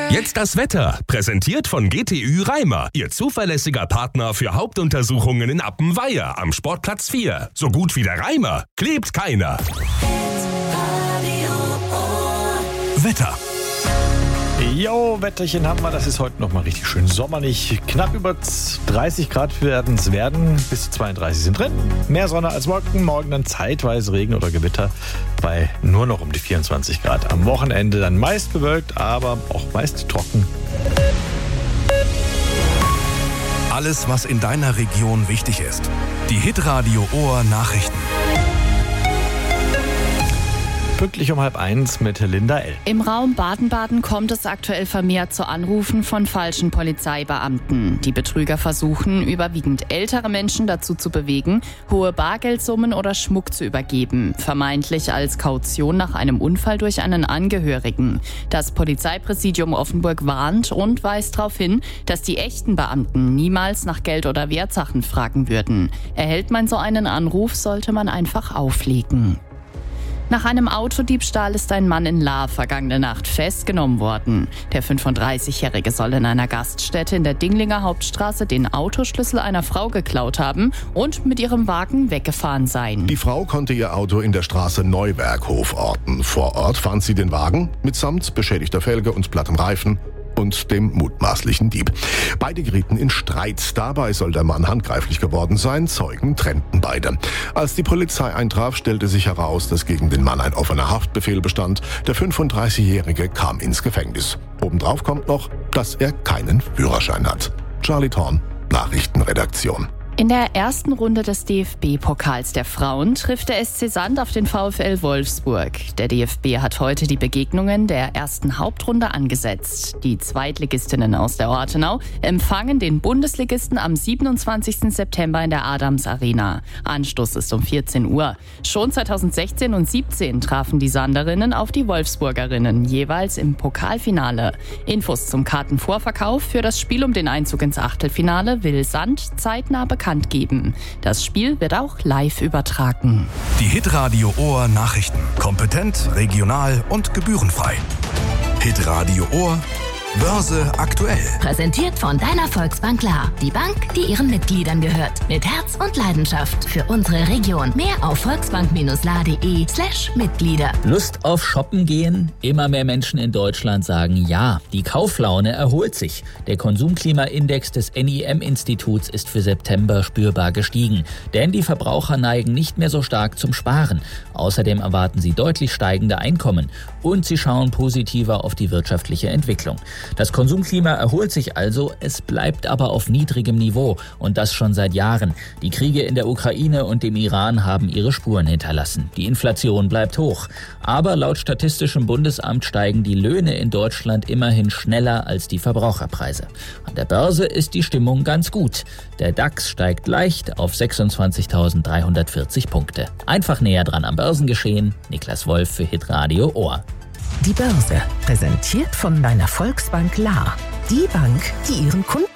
Jetzt das Wetter, präsentiert von GTÜ Reimer, Ihr zuverlässiger Partner für Hauptuntersuchungen in Appenweier am Sportplatz 4. So gut wie der Reimer klebt keiner. Wetter. Jo, Wetterchen haben wir, das ist heute nochmal richtig schön sommerlich. Knapp über 30 Grad werden es bis zu 32 sind drin. Mehr Sonne als Wolken, morgen dann zeitweise Regen oder Gewitter bei nur noch um die 24 Grad. Am Wochenende dann meist bewölkt, aber auch meist trocken. Alles, was in deiner Region wichtig ist. Die Hitradio Ohr Nachrichten. Pünktlich um 12:30 mit Linda L. Im Raum Baden-Baden kommt es aktuell vermehrt zu Anrufen von falschen Polizeibeamten. Die Betrüger versuchen, überwiegend ältere Menschen dazu zu bewegen, hohe Bargeldsummen oder Schmuck zu übergeben, vermeintlich als Kaution nach einem Unfall durch einen Angehörigen. Das Polizeipräsidium Offenburg warnt und weist darauf hin, dass die echten Beamten niemals nach Geld oder Wertsachen fragen würden. Erhält man so einen Anruf, sollte man einfach auflegen. Nach einem Autodiebstahl ist ein Mann in Lahr vergangene Nacht festgenommen worden. Der 35-Jährige soll in einer Gaststätte in der Dinglinger Hauptstraße den Autoschlüssel einer Frau geklaut haben und mit ihrem Wagen weggefahren sein. Die Frau konnte ihr Auto in der Straße Neuberghof orten. Vor Ort fand sie den Wagen mitsamt beschädigter Felge und plattem Reifen und dem mutmaßlichen Dieb. Beide gerieten in Streit. Dabei soll der Mann handgreiflich geworden sein. Zeugen trennten beide. Als die Polizei eintraf, stellte sich heraus, dass gegen den Mann ein offener Haftbefehl bestand. Der 35-Jährige kam ins Gefängnis. Obendrauf kommt noch, dass er keinen Führerschein hat. Charlie Thorn, Nachrichtenredaktion. In der ersten Runde des DFB-Pokals der Frauen trifft der SC Sand auf den VfL Wolfsburg. Der DFB hat heute die Begegnungen der ersten Hauptrunde angesetzt. Die Zweitligistinnen aus der Ortenau empfangen den Bundesligisten am 27. September in der Adams Arena. Anstoß ist um 14 Uhr. Schon 2016 und 2017 trafen die Sanderinnen auf die Wolfsburgerinnen, jeweils im Pokalfinale. Infos zum Kartenvorverkauf für das Spiel um den Einzug ins Achtelfinale will Sand zeitnah bekannt geben. Das Spiel wird auch live übertragen. Die Hitradio Ohr Nachrichten. Kompetent, regional und gebührenfrei. Hitradio Ohr Börse aktuell. Präsentiert von deiner Volksbank Lahr. Die Bank, die ihren Mitgliedern gehört. Mit Herz und Leidenschaft für unsere Region. Mehr auf volksbank-lahr.de/Mitglieder. Lust auf Shoppen gehen? Immer mehr Menschen in Deutschland sagen ja. Die Kauflaune erholt sich. Der Konsumklimaindex des NIM-Instituts ist für September spürbar gestiegen. Denn die Verbraucher neigen nicht mehr so stark zum Sparen. Außerdem erwarten sie deutlich steigende Einkommen. Und sie schauen positiver auf die wirtschaftliche Entwicklung. Das Konsumklima erholt sich also, es bleibt aber auf niedrigem Niveau und das schon seit Jahren. Die Kriege in der Ukraine und dem Iran haben ihre Spuren hinterlassen. Die Inflation bleibt hoch. Aber laut Statistischem Bundesamt steigen die Löhne in Deutschland immerhin schneller als die Verbraucherpreise. An der Börse ist die Stimmung ganz gut. Der DAX steigt leicht auf 26.340 Punkte. Einfach näher dran am Börsengeschehen. Niklas Wolf für Hitradio Ohr. Die Börse, präsentiert von deiner Volksbank Lahr. Die Bank, die ihren Kunden